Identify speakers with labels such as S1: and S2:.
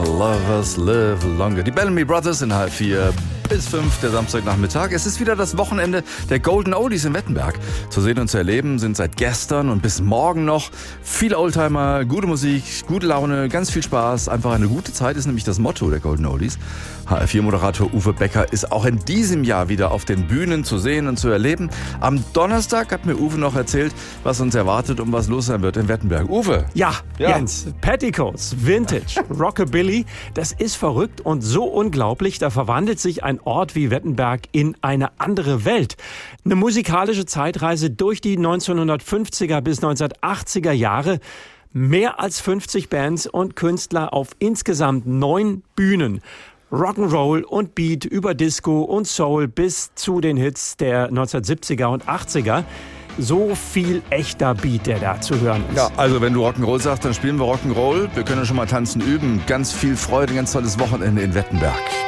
S1: Lovers Live Longer. Die Bellamy Brothers in 4:30 bis 5 der Samstagnachmittag. Es ist wieder das Wochenende der Golden Oldies in Wettenberg. Zu sehen und zu erleben sind seit gestern und bis morgen noch viele Oldtimer, gute Musik, gute Laune, ganz viel Spaß. Einfach eine gute Zeit ist nämlich das Motto der Golden Oldies. HR4-Moderator Uwe Becker ist auch in diesem Jahr wieder auf den Bühnen zu sehen und zu erleben. Am Donnerstag hat mir Uwe noch erzählt, was uns erwartet und was los sein wird in Wettenberg. Uwe!
S2: Ja, Jens, Petticoats, Vintage, Rockabilly, das ist verrückt und so unglaublich, da verwandelt sich ein Ort wie Wettenberg in eine andere Welt. Eine musikalische Zeitreise durch die 1950er bis 1980er Jahre. Mehr als 50 Bands und Künstler auf insgesamt 9 Bühnen. Rock'n'Roll und Beat über Disco und Soul bis zu den Hits der 1970er und 80er. So viel echter Beat, der da zu hören ist.
S1: Ja, also wenn du Rock'n'Roll sagst, dann spielen wir Rock'n'Roll. Wir können schon mal tanzen üben. Ganz viel Freude, ganz tolles Wochenende in Wettenberg.